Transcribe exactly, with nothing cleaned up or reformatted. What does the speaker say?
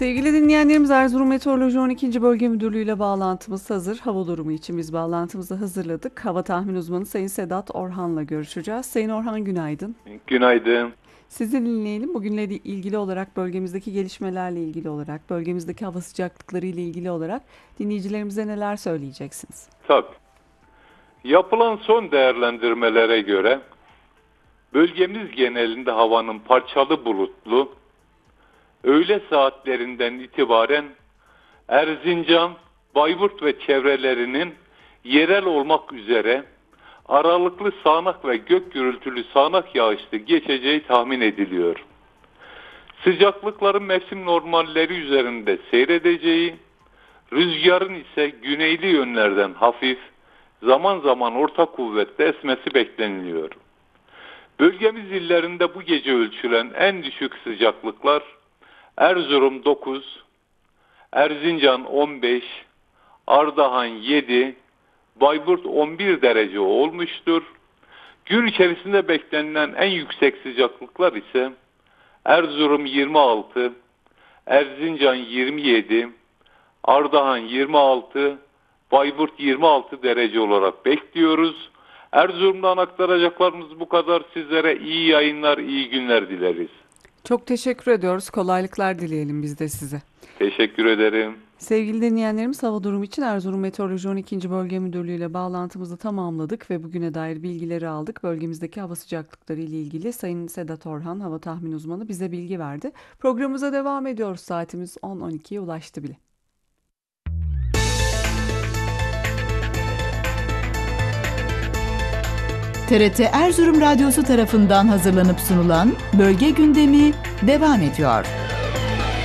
Sevgili dinleyenlerimiz, Erzurum Meteoroloji on ikinci. Bölge Müdürlüğü ile bağlantımız hazır. Hava durumu için biz bağlantımızı hazırladık. Hava tahmin uzmanı Sayın Sedat Orhan'la görüşeceğiz. Sayın Orhan, günaydın. Günaydın. Sizi dinleyelim. Bugünle ilgili olarak, bölgemizdeki gelişmelerle ilgili olarak, bölgemizdeki hava sıcaklıkları ile ilgili olarak dinleyicilerimize neler söyleyeceksiniz? Tabii. Yapılan son değerlendirmelere göre bölgemiz genelinde havanın parçalı bulutlu, öğle saatlerinden itibaren Erzincan, Bayburt ve çevrelerinin yerel olmak üzere aralıklı sağanak ve gök gürültülü sağanak yağışlı geçeceği tahmin ediliyor. Sıcaklıkların mevsim normalleri üzerinde seyredeceği, rüzgarın ise güneyli yönlerden hafif, zaman zaman orta kuvvetle esmesi bekleniliyor. Bölgemiz illerinde bu gece ölçülen en düşük sıcaklıklar Erzurum dokuz, Erzincan on beş, Ardahan yedi, Bayburt on bir derece olmuştur. Gün içerisinde beklenilen en yüksek sıcaklıklar ise Erzurum yirmi altı, Erzincan yirmi yedi, Ardahan yirmi altı, Bayburt yirmi altı derece olarak bekliyoruz. Erzurum'dan aktaracaklarımız bu kadar. Sizlere iyi yayınlar, iyi günler dileriz. Çok teşekkür ediyoruz. Kolaylıklar dileyelim biz de size. Teşekkür ederim. Sevgili dinleyenlerimiz, hava durumu için Erzurum Meteoroloji on ikinci. Bölge Müdürlüğü ile bağlantımızı tamamladık ve bugüne dair bilgileri aldık. Bölgemizdeki hava sıcaklıkları ile ilgili Sayın Sedat Orhan, hava tahmin uzmanı, bize bilgi verdi. Programımıza devam ediyoruz. Saatimiz on on ikiye ulaştı bile. T R T Erzurum Radyosu tarafından hazırlanıp sunulan Bölge Gündemi devam ediyor.